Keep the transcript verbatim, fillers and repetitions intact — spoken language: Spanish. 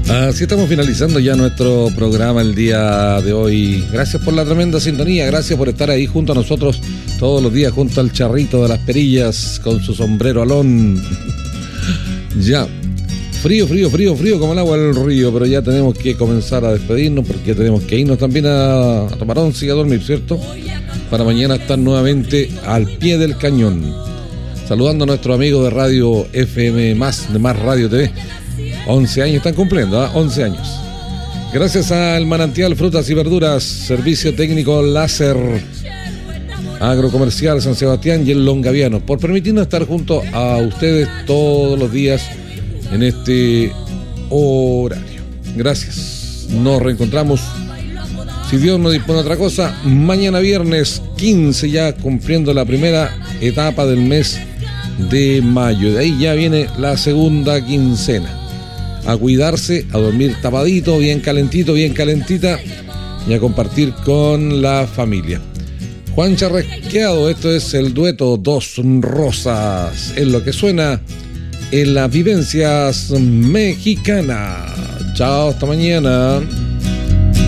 Así estamos finalizando ya nuestro programa el día de hoy. Gracias por la tremenda sintonía, gracias por estar ahí junto a nosotros todos los días, junto al charrito de las perillas con su sombrero alón. Ya, frío, frío, frío, frío como el agua del río, pero ya tenemos que comenzar a despedirnos porque tenemos que irnos también a, a tomar once y a dormir, ¿cierto? Para mañana estar nuevamente al pie del cañón. Saludando a nuestro amigo de Radio F M Más, de Más Radio T V. once años están cumpliendo, ¿eh? once años. Gracias al Manantial Frutas y Verduras, Servicio Técnico Láser, Agrocomercial San Sebastián y el Longaviano, por permitirnos estar junto a ustedes todos los días en este horario. Gracias. Nos reencontramos, si Dios no dispone otra cosa, mañana viernes quince, ya cumpliendo la primera etapa del mes de mayo. De ahí ya viene la segunda quincena. A cuidarse, a dormir tapadito, bien calentito, bien calentita y a compartir con la familia. Juan Charrasqueado, esto es el dueto Dos Rosas, es lo que suena en las vivencias mexicanas. Chao, hasta mañana.